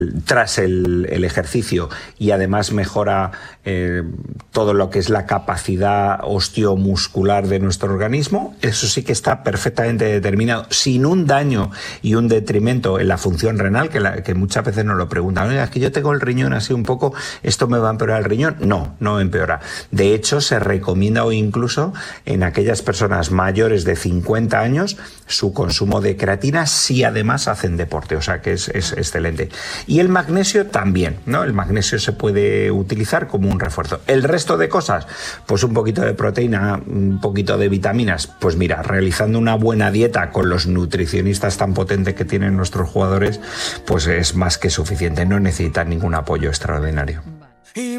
tras el ejercicio y además mejora todo lo que es la capacidad osteomuscular de nuestro organismo. Eso sí que está perfectamente determinado, sin un daño y un detrimento en la función renal, que muchas veces nos lo preguntan. Oiga, es que yo tengo el riñón así un poco, ¿esto me va a empeorar el riñón? No, no empeora. De hecho, se recomienda hoy incluso en aquellas personas mayores de 50 años su consumo de creatina si además hacen deporte, o sea que es excelente. Y el magnesio también, ¿no? El magnesio se puede utilizar como un refuerzo. El resto de cosas, pues un poquito de proteína, un poquito de vitaminas, pues mira, realizando una buena dieta con los nutricionistas tan potentes que tienen nuestros jugadores, pues es más que suficiente, no necesitan ningún apoyo extraordinario.